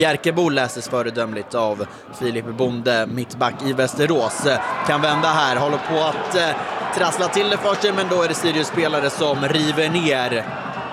Bjerkebo läses föredömligt av Filip Bonde, mittback i Västerås. Kan vända här, håller på att trassla till det för sig, men då är det Sirius-spelare som river ner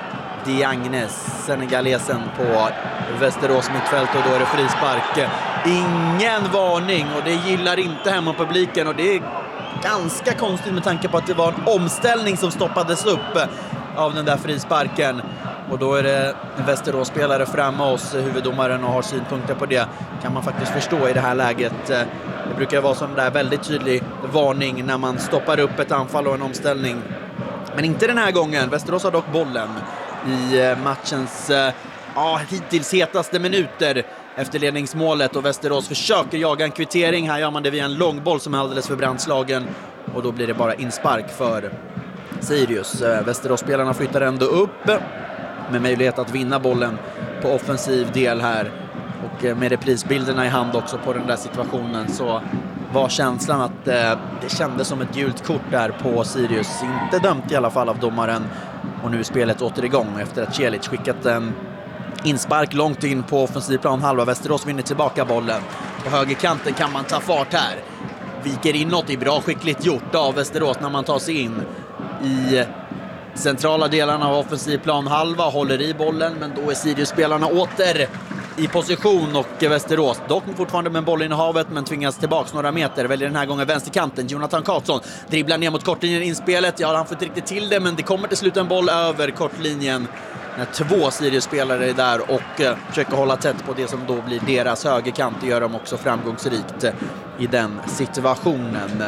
Diagnes, senegalesen på Västerås mittfält, och då är det frispark. Ingen varning, och det gillar inte hemmapubliken, och det är ganska konstigt med tanke på att det var en omställning som stoppades upp av den där frisparken. Och då är det Västerås-spelare framme hos huvuddomaren och har synpunkter på det. Kan man faktiskt förstå i det här läget. Det brukar vara sån där väldigt tydlig varning när man stoppar upp ett anfall och en omställning. Men inte den här gången. Västerås har dock bollen i matchens hittills hetaste minuter efter ledningsmålet, och Västerås försöker jaga en kvittering. Här gör man det via en lång boll som är alldeles för brandslagen, och då blir det bara inspark för Sirius. Västerås-spelarna flyttar ändå upp med möjlighet att vinna bollen på offensiv del här, och med reprisbilderna i hand också på den där situationen, så var känslan att det kändes som ett gult kort där på Sirius. Inte dömt i alla fall av domaren, och nu är spelet åter igång efter att Celic skickat en inspark långt in på offensivplan halva. Västerås vinner tillbaka bollen. På högerkanten kan man ta fart här. Viker inåt, i bra skickligt gjort av Västerås när man tar sig in i centrala delarna av offensivplan halva, håller i bollen, men då är Sirius-spelarna åter i position, och Västerås dock fortfarande med bollen i havet, men tvingas tillbaks några meter. Väljer den här gången vänsterkanten. Jonathan Karlsson dribblar ner mot kortlinjen inspelet. Ja, han får inte riktigt till det, men det kommer till slut en boll över kortlinjen när två Sirius-spelare är där och försöker hålla tätt på det som då blir deras högerkant. Det gör de också framgångsrikt i den situationen.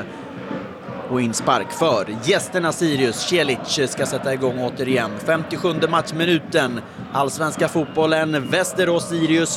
Och inspark för gästerna Sirius. Celic ska sätta igång återigen. 57:e matchminuten. Allsvenska fotbollen. Västerås-Sirius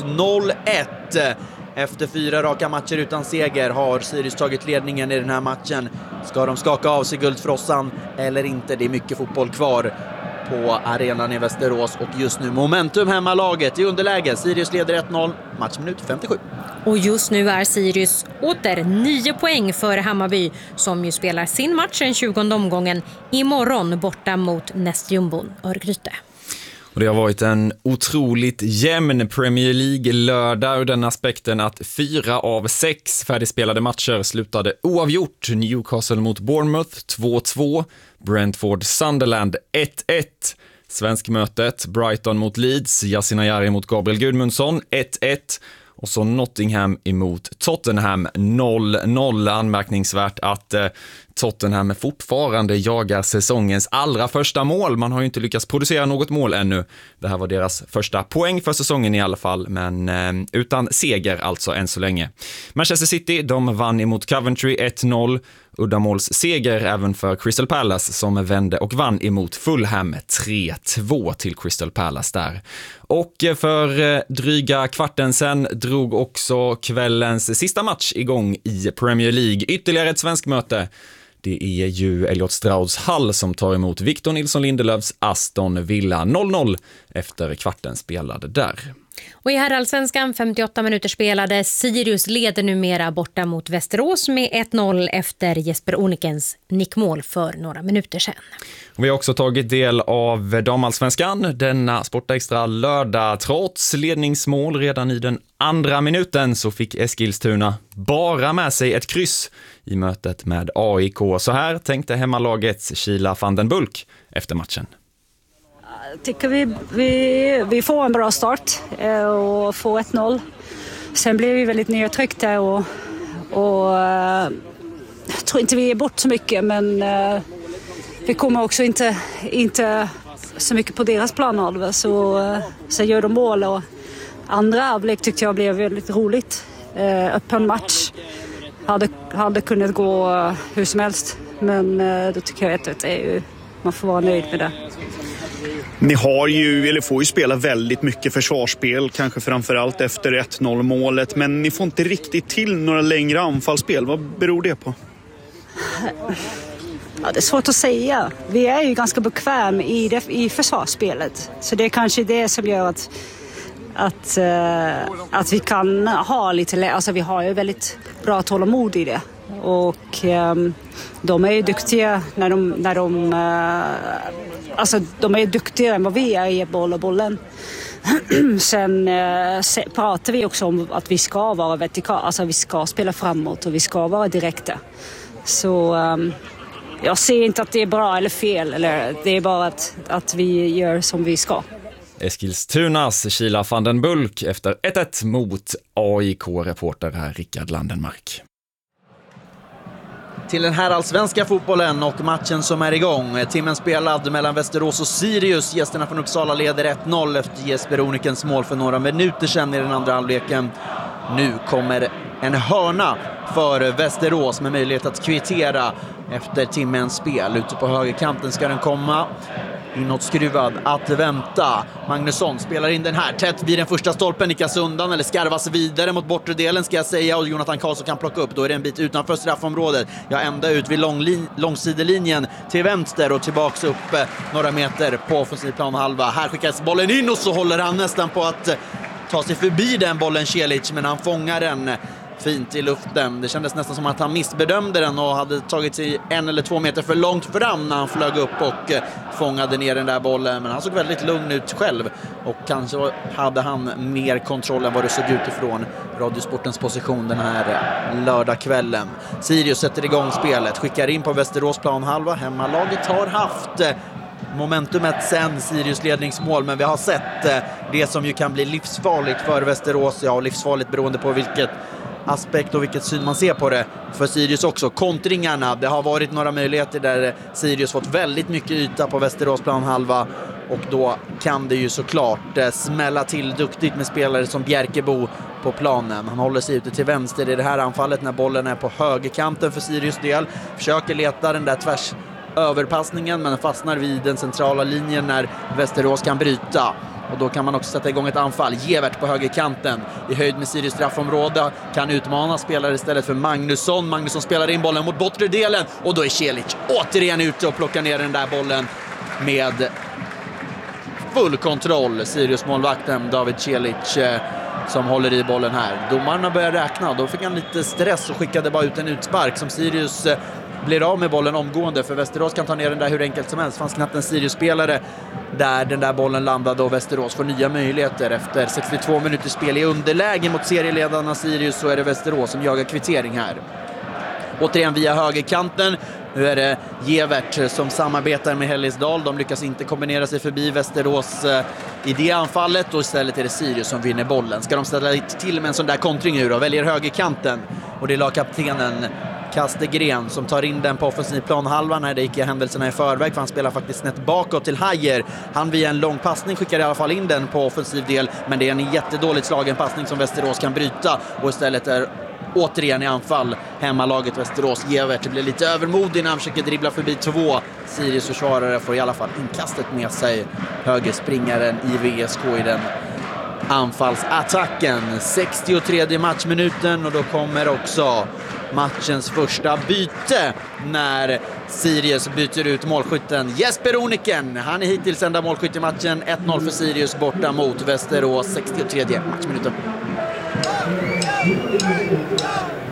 0-1. Efter 4 raka matcher utan seger har Sirius tagit ledningen i den här matchen. Ska de skaka av sig guldfrossan eller inte? Det är mycket fotboll kvar på arenan i Västerås, och just nu momentum hemmalaget i underläge. Sirius leder 1-0, matchminut 57. Och just nu är Sirius åter 9 poäng före Hammarby, som ju spelar sin match den 20:e omgången imorgon borta mot nästjumbon Örgryte. Och det har varit en otroligt jämn Premier League-lördag ur den aspekten att 4 av 6 färdigspelade matcher slutade oavgjort. Newcastle mot Bournemouth 2-2, Brentford-Sunderland 1-1, Svenskmötet Brighton mot Leeds, Yasin Ayari mot Gabriel Gudmundsson 1-1, och så Nottingham emot Tottenham 0-0. Anmärkningsvärt att Tottenham fortfarande jagar säsongens allra första mål. Man har ju inte lyckats producera något mål ännu. Det här var deras första poäng för säsongen i alla fall, men utan seger alltså än så länge. Manchester City, de vann emot Coventry 1-0. Uddamålsseger även för Crystal Palace, som vände och vann emot Fulham 3-2 till Crystal Palace där. Och för dryga kvarten sen drog också kvällens sista match igång i Premier League. Ytterligare ett svensk möte. Det är ju Elliot Strauds Hall som tar emot Victor Nilsson Lindelöfs Aston Villa 0-0 efter kvarten spelade där. Och i herrallsvenskan 58 minuter spelade. Sirius leder numera borta mot Västerås med 1-0 efter Jesper Onikens nickmål för några minuter sedan. Vi har också tagit del av damallsvenskan denna Sportextra lördag. Trots ledningsmål redan i den andra minuten så fick Eskilstuna bara med sig ett kryss i mötet med AIK. Så här tänkte hemmalagets Sheila van den Bulk efter matchen. Tycker vi får en bra start och får 1-0. Sen blev vi väldigt nedtryckta och jag tror inte vi är bort så mycket, men vi kommer också inte så mycket på deras plan, så gör de mål, och andra halvlek tyckte jag blev väldigt roligt. Öppen match hade kunnat gå hur som helst, men då tycker jag att man får vara nöjd med det. Ni får ju spela väldigt mycket försvarsspel, kanske framförallt efter 1-0 målet, men ni får inte riktigt till några längre anfallsspel. Vad beror det på? Ja, det är svårt att säga. Vi är ju ganska bekväm i försvarsspelet, så det är kanske det som gör att vi kan ha lite, alltså vi har ju väldigt bra tålamod i det, och de är ju duktiga när de är duktigare än vad vi är i bollen. Sen pratar vi också om att vi ska vara vertikala, alltså vi ska spela framåt och vi ska vara direkta. Så jag ser inte att det är bra eller fel, eller det är bara att vi gör som vi ska. Eskilstunas Kila van den Bulk efter 1-1 mot AIK-reporter här Rickard Landenmark. Till den här allsvenska fotbollen och matchen som är igång. Timmen spelad mellan Västerås och Sirius. Gästerna från Uppsala leder 1-0 efter Jesper Onikens mål för några minuter sedan i den andra halvleken. Nu kommer en hörna för Västerås med möjlighet att kvittera efter timmens spel. Ute på högerkanten ska den komma. Inåtskruvad att vänta. Magnusson spelar in den här tätt vid den första stolpen, nickas undan eller skarvas vidare mot bortre delen ska jag säga, och Jonathan Karlsson kan plocka upp. Då är det en bit utanför straffområdet. Jag ända ut vid långsidelinjen till vänster och tillbaks upp några meter på offensiv planhalva. Här skickas bollen in och så håller han nästan på att ta sig förbi den bollen, Celic, men han fångar den fint i luften. Det kändes nästan som att han missbedömde den och hade tagit sig 1 eller 2 meter för långt fram när han flög upp och fångade ner den där bollen. Men han såg väldigt lugn ut själv och kanske hade han mer kontroll än vad det såg ut ifrån Radiosportens position den här lördagskvällen. Sirius sätter igång spelet, skickar in på Västerås planhalva. Hemmalaget har haft momentumet sen Sirius ledningsmål, men vi har sett det som ju kan bli livsfarligt för Västerås. Ja, livsfarligt beroende på vilket aspekt och vilket syn man ser på det för Sirius också. Kontringarna, det har varit några möjligheter där Sirius fått väldigt mycket yta på Västerås planhalva och då kan det ju såklart smälla till duktigt med spelare som Bjerkebo på planen. Han håller sig ute till vänster i det här anfallet när bollen är på högerkanten för Sirius del. Försöker leta den där tvärs överpassningen men fastnar vid den centrala linjen när Västerås kan bryta. Och då kan man också sätta igång ett anfall. Gevert på högerkanten i höjd med Sirius straffområde kan utmana spelare istället för Magnusson. Magnusson spelar in bollen mot bortre delen och då är Celic återigen ute och plockar ner den där bollen med full kontroll. Sirius målvakten David Celic som håller i bollen här. Domarna börjar räkna. Då fick han lite stress och skickade bara ut en utspark som Sirius blir av med bollen omgående, för Västerås kan ta ner den där hur enkelt som helst. Fanns knappt en Sirius-spelare där den där bollen landade och Västerås får nya möjligheter. Efter 62 minuter spel i underläge mot serieledarna Sirius så är det Västerås som jagar kvittering här. Återigen via högerkanten. Nu är det Gevert som samarbetar med Hellisdal. De lyckas inte kombinera sig förbi Västerås i det anfallet och istället är det Sirius som vinner bollen. Ska de ställa till med en sån där kontring nu då? Väljer högerkanten och det är lagkaptenen Kastegren som tar in den på offensiv planhalvan när det gick händelserna i förväg, för han spelar faktiskt snett bakåt till Hajer. Han via en lång passning skickar i alla fall in den på offensiv del, men det är en jättedåligt slagen passning som Västerås kan bryta och istället är återigen i anfall hemmalaget Västerås. Gevert blir lite övermodig när han försöker dribbla förbi 2 Sirius försvarare, får i alla fall inkastet med sig högerspringaren i VSK i den anfallsattacken. 63:e matchminuten och då kommer också matchens första byte när Sirius byter ut målskytten Jesper Oniken. Han är hittills enda målskytt i matchen. 1-0 för Sirius borta mot Västerås. 63:e matchminuten.